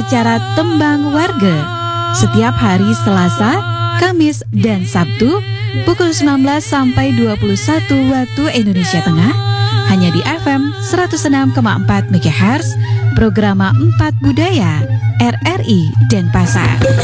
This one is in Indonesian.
acara Tembang Warga setiap hari Selasa, Kamis, dan Sabtu pukul 19 sampai 21 waktu Indonesia Tengah hanya di FM 106,4 MHz, Programa 4 Budaya RRI Denpasar.